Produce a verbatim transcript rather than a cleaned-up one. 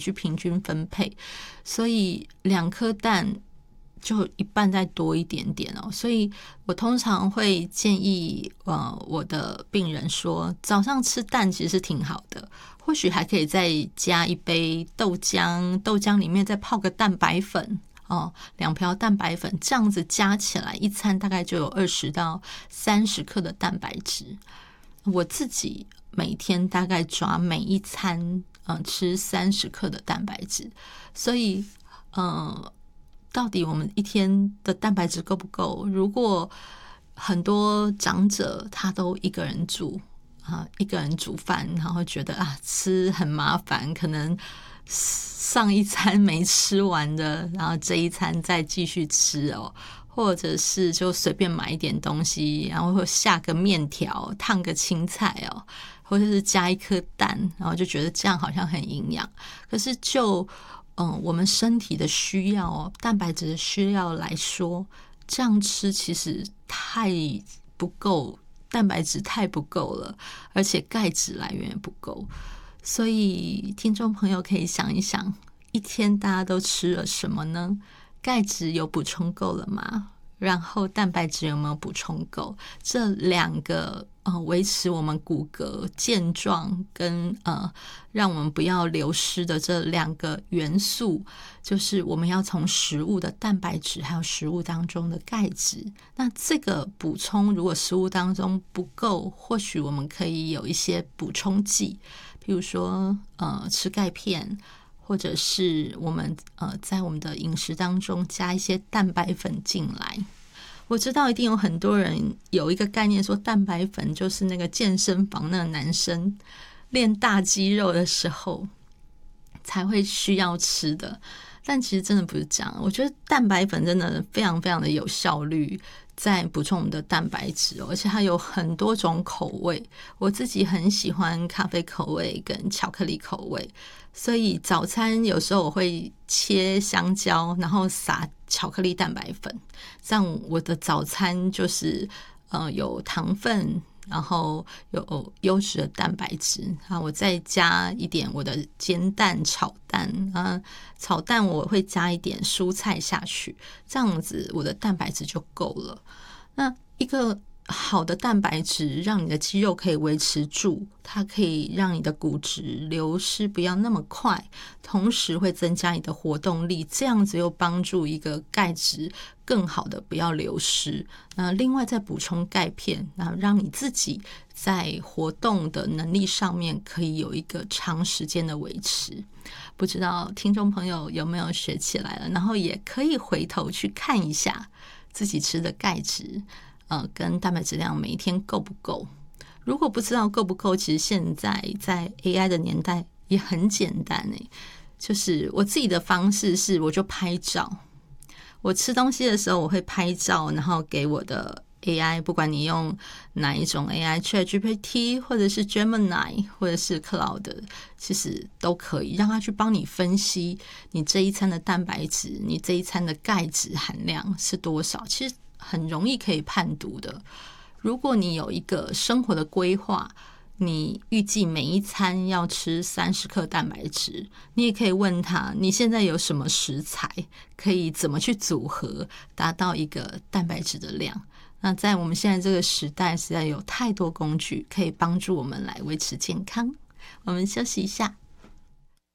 去平均分配，所以两颗蛋就一半再多一点点哦。所以我通常会建议呃我的病人说，早上吃蛋其实是挺好的，或许还可以再加一杯豆浆，豆浆里面再泡个蛋白粉哦，两瓢蛋白粉，这样子加起来一餐大概就有二十到三十克的蛋白质。我自己每天大概抓每一餐嗯吃三十克的蛋白质，所以呃到底我们一天的蛋白质够不够？如果很多长者他都一个人住啊，一个人煮饭，然后觉得啊吃很麻烦，可能上一餐没吃完的，然后这一餐再继续吃哦，或者是就随便买一点东西，然后下个面条，烫个青菜哦，或者是加一颗蛋，然后就觉得这样好像很营养。可是就嗯，我们身体的需要哦，蛋白质的需要来说，这样吃其实太不够，蛋白质太不够了，而且钙质来源也不够。所以听众朋友可以想一想，一天大家都吃了什么呢？钙质有补充够了吗？然后蛋白质有没有补充够？这两个呃维持我们骨骼健壮跟呃让我们不要流失的这两个元素，就是我们要从食物的蛋白质还有食物当中的钙质。那这个补充如果食物当中不够，或许我们可以有一些补充剂，譬如说呃吃钙片，或者是我们呃在我们的饮食当中加一些蛋白粉进来。我知道一定有很多人有一个概念说，蛋白粉就是那个健身房那个男生练大肌肉的时候才会需要吃的，但其实真的不是这样。我觉得蛋白粉真的非常非常的有效率在补充我们的蛋白质哦，而且它有很多种口味，我自己很喜欢咖啡口味跟巧克力口味，所以早餐有时候我会切香蕉，然后撒巧克力蛋白粉，这样我的早餐就是呃有糖分，然后有优质的蛋白质，然后我再加一点我的煎蛋炒蛋啊，炒蛋我会加一点蔬菜下去，这样子我的蛋白质就够了。那一个好的蛋白质让你的肌肉可以维持住，它可以让你的骨质流失不要那么快，同时会增加你的活动力，这样子又帮助一个钙质更好的不要流失。那另外再补充钙片，那让你自己在活动的能力上面可以有一个长时间的维持。不知道听众朋友有没有学起来了，然后也可以回头去看一下自己吃的钙质呃，跟蛋白质量每一天够不够。如果不知道够不够，其实现在在 A I 的年代也很简单诶，就是我自己的方式是我就拍照，我吃东西的时候我会拍照，然后给我的 A I， 不管你用哪一种 A I，ChatGPT 或者是 Gemini 或者是 Cloud， 其实都可以让它去帮你分析你这一餐的蛋白质，你这一餐的钙质含量是多少，其实很容易可以判读的。如果你有一个生活的规划，你预计每一餐要吃三十克蛋白质，你也可以问他你现在有什么食材可以怎么去组合达到一个蛋白质的量。那在我们现在这个时代，实在有太多工具可以帮助我们来维持健康。我们休息一下。